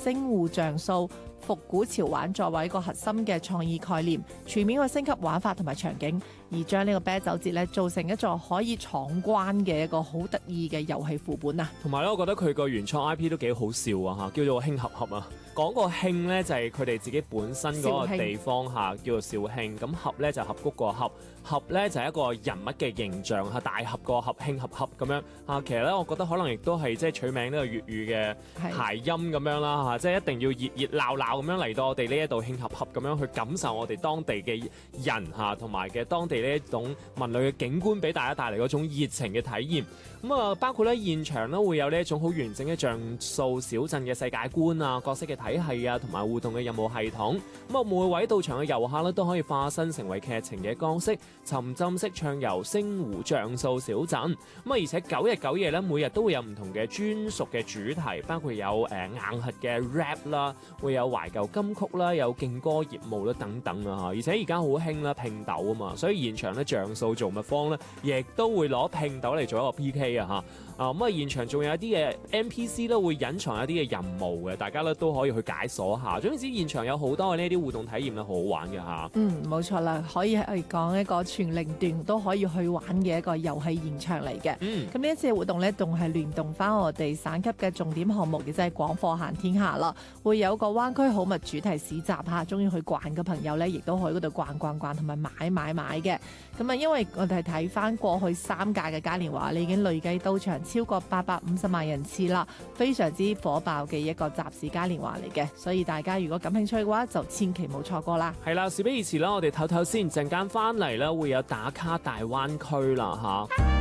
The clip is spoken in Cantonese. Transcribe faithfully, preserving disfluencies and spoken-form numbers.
星湖像素復古潮玩作為一個核心嘅創意概念，全面去升級玩法同埋場景，而將呢個啤酒節咧做成一座可以闖關嘅一個好得意嘅遊戲副本啊！ 同埋咧，我覺得佢個原創 I P 都幾好笑啊嚇，叫做興合合啊。講個興咧就係佢哋自己本身嗰個地方嚇，叫做肇慶。咁合咧就合谷個合，合咧就係一個人物嘅形象嚇，大合個合，興合合咁樣嚇。其實咧，我覺得可能亦都係即係取名呢個粵語嘅諧音咁樣啦嚇，即係一定要熱熱鬧鬧咁樣嚟到我哋呢一度興合合咁樣去感受我哋當地嘅人嚇，同埋嘅當地呢一種文旅嘅景觀，俾大家帶嚟嗰種熱情嘅體驗。咁啊，包括咧現場咧會有呢一種好完整嘅像素小鎮嘅世界觀啊、角色嘅體系啊，同埋互動嘅任務系統。咁啊，每位到場嘅遊客咧都可以化身成為劇情嘅角色，沉浸式暢遊星湖像素小鎮。咁啊，而且九日九夜咧，每日都會有唔同嘅專屬嘅主題，包括有誒、呃、硬核嘅 rap 啦，會有懷舊金曲啦，有勁歌熱舞啦等等啊。而且而家好興啦拼斗啊嘛，所以現場咧像素造物方咧，亦都會攞拼斗嚟做一個 P K 啊嚇。啊咁啊，現場仲有一啲嘅 N P C 咧會隱藏一啲嘅任務嘅，大家咧都可以去解鎖下。總之現場有好多嘅呢啲互動體驗咧，好好玩嘅嚇。 嗯，冇錯啦，可以係講一個全齡段都可以去玩嘅一個遊戲現場嚟嘅。嗯，咁呢一次嘅活動咧，仲係聯動翻我哋省級嘅重點項目，亦即係廣貨行天下啦。會有個灣區好物主題市集嚇，中意去逛嘅朋友咧，亦都可以嗰度逛逛逛同埋買買買嘅。咁啊，因為我哋係睇翻過去三屆嘅嘉年華，你已經累計到場超過八百五十萬人次啦，非常之火爆嘅一個集市嘉年華嚟嘅，所以大家如果感興趣嘅話，就千祈冇錯過啦。 係啦，事不宜遲啦，我哋唞唞先，陣間翻嚟啦，會有打卡大灣區啦嚇。